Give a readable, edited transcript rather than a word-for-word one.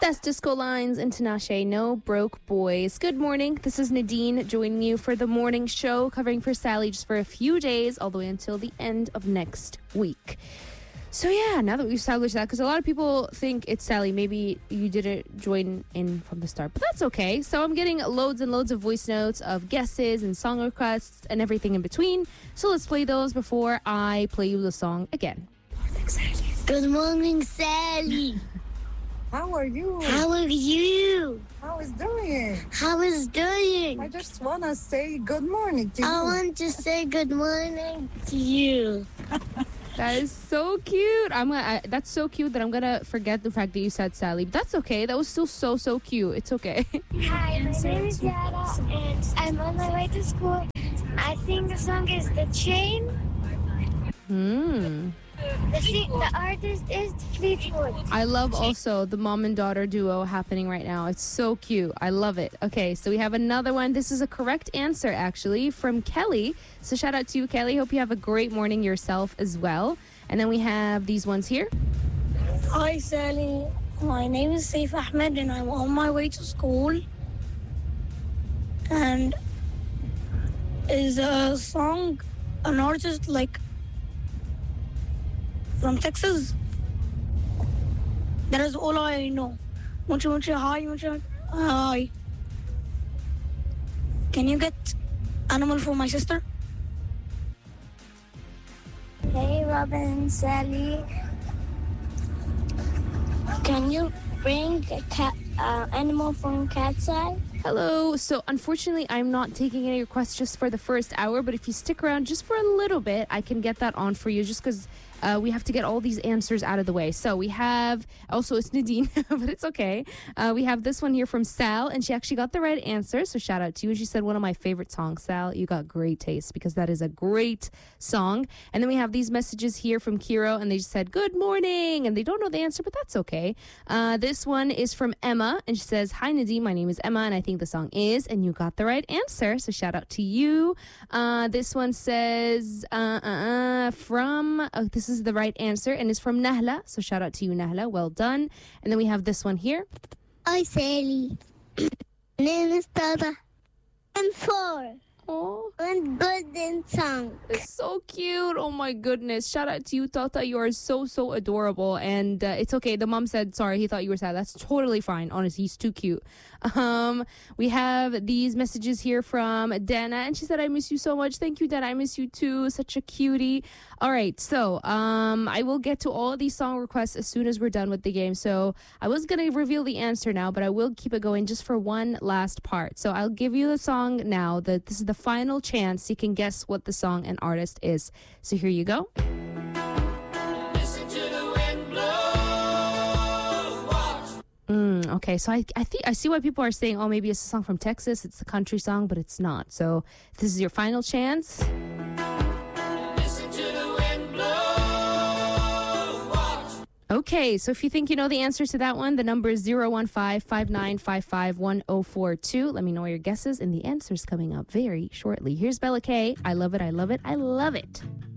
That's Disco Lines and Tinashe, No Broke Boys. Good morning. This is Nadine joining you for the morning show, covering for Sally just for a few days, all the way until the end of next week. So yeah, now that we've established that, because a lot of people think it's Sally, maybe you didn't join in from the start, but that's okay. So I'm getting loads and loads of voice notes of guesses and song requests and everything in between. So let's play those before I play you the song again. Good morning, Sally. How are you? How are you? How is doing? How is doing? I just want to say good morning to you. I want to say good morning to you. That is so cute. That's so cute that I'm gonna forget the fact that you said Sally. But that's okay. That was still so cute. It's okay. Hi, my name is Yara, and I'm on my way to school. I think the song is The Chain. The artist is Fleetwood. I love also the mom and daughter duo happening right now. It's so cute. I love it. Okay, so we have another one. This is a correct answer, actually, from Kelly. So shout out to you, Kelly. Hope you have a great morning yourself as well. And then we have these ones here. Hi, Sally. My name is Saif Ahmed, and I'm on my way to school. And is a song, an artist like from Texas. That is all I know. Hi. Can you get Animal for my sister? Hey, Robin, Sally. Can you bring a cat, Animal from Cat's Eye? Hello. So unfortunately, I'm not taking any requests just for the first hour, but if you stick around just for a little bit, I can get that on for you just because we have to get all these answers out of the way. So we have, also it's Nadine, but it's okay. We have this one here from Sal, and she actually got the right answer. So shout out to you. And she said, one of my favorite songs. Sal, you got great taste because that is a great song. And then we have these messages here from Kiro, and they just said, good morning. And they don't know the answer, but that's okay. This one is from Emma, and she says, hi Nadine, my name is Emma, and I think the song is, and you got the right answer. So shout out to you. This one says, this is the right answer, and it's from Nahla. So shout out to you, Nahla. Well done. And then we have this one here. Hi, Sally. My name is Tata. I'm 4. Oh, And good in song. it's so cute. Oh my goodness. Shout out to you, Tata. You are so adorable. And it's okay. The mom said, sorry, he thought you were sad. That's totally fine. Honestly, he's too cute. We have these messages here from Dana, and she said, I miss you so much. Thank you, Dana. I miss you too. Such a cutie. All right. So I will get to all of these song requests as soon as we're done with the game. So I was going to reveal the answer now, but I will keep it going just for one last part. So I'll give you the song now. This is the final chance you can guess what the song and artist is. So here you go. Okay, so I think I see why people are saying, oh, maybe it's a song from Texas, it's a country song, but it's not. So this is your final chance. Okay, so if you think you know the answer to that one, the number is 015-5955-1042. Let me know your guesses, and the answer's coming up very shortly. Here's Bella K. I love it, I love it, I love it.